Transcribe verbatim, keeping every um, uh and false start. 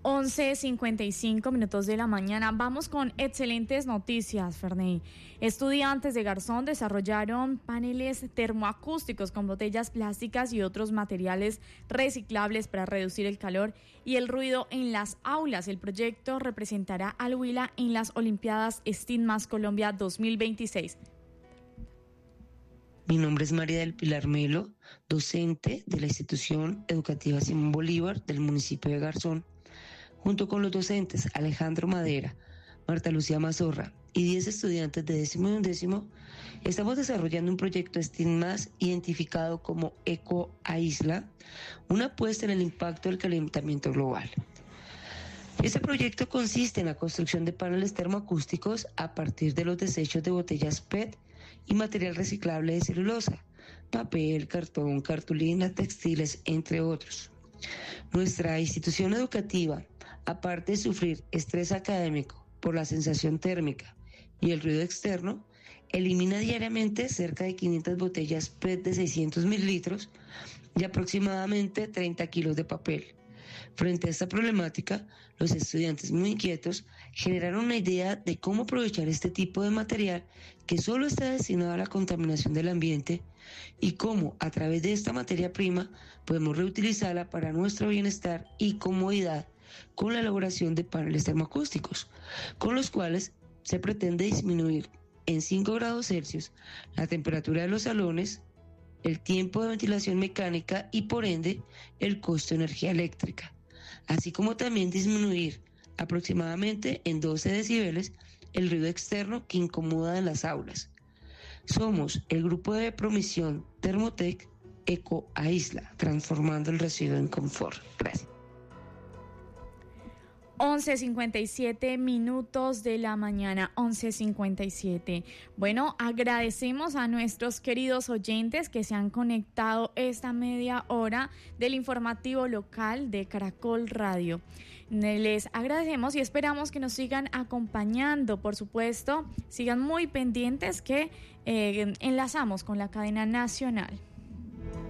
once cincuenta y cinco minutos de la mañana. Vamos con excelentes noticias, Ferney. Estudiantes de Garzón desarrollaron paneles termoacústicos con botellas plásticas y otros materiales reciclables para reducir el calor y el ruido en las aulas. El proyecto representará al Huila en las Olimpiadas STEAM Más Colombia dos mil veintiséis. Mi nombre es María del Pilar Melo, docente de la institución educativa Simón Bolívar del municipio de Garzón. Junto con los docentes Alejandro Madera, Marta Lucía Mazorra y diez estudiantes de décimo y undécimo, estamos desarrollando un proyecto STEAM Más identificado como Eco Aísla, una apuesta en el impacto del calentamiento global. Este proyecto consiste en la construcción de paneles termoacústicos a partir de los desechos de botellas P E T y material reciclable de celulosa, papel, cartón, cartulina, textiles, entre otros. Nuestra institución educativa, aparte de sufrir estrés académico por la sensación térmica y el ruido externo, elimina diariamente cerca de quinientas botellas P E T de seiscientos mililitros y aproximadamente treinta kilos de papel. Frente a esta problemática, los estudiantes muy inquietos generaron una idea de cómo aprovechar este tipo de material que solo está destinado a la contaminación del ambiente y cómo, a través de esta materia prima, podemos reutilizarla para nuestro bienestar y comodidad con la elaboración de paneles termoacústicos, con los cuales se pretende disminuir en cinco grados Celsius la temperatura de los salones, el tiempo de ventilación mecánica y por ende el costo de energía eléctrica, así como también disminuir aproximadamente en doce decibeles el ruido externo que incomoda en las aulas. Somos el grupo de promoción Thermotec Eco Aísla, transformando el residuo en confort. Gracias. once cincuenta y siete minutos de la mañana, once cincuenta y siete. Bueno, agradecemos a nuestros queridos oyentes que se han conectado esta media hora del informativo local de Caracol Radio. Les agradecemos y esperamos que nos sigan acompañando, por supuesto, sigan muy pendientes que eh, enlazamos con la cadena nacional.